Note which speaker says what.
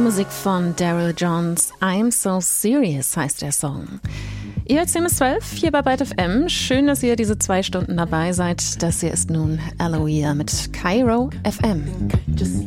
Speaker 1: Musik von Daryl Johns. I'm So Serious heißt der Song. Ihr hört 10 bis 12 hier bei Byte FM. Schön, dass ihr diese 2 Stunden dabei seid. Das hier ist nun Aloia mit Cairo FM.